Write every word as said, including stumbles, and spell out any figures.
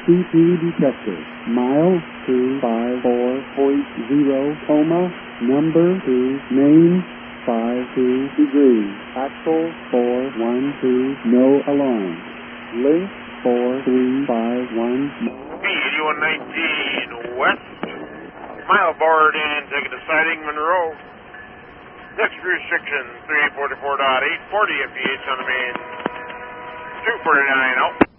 C P detector. Mile two five four point zero, coma, number two, main five two degrees, axle four one two, no alarm. Link four three five one. B eighty-one nineteen west, mile board and take it to siding Monroe. Next restriction three forty-four point eight forty F P H on the main, two forty-nine out.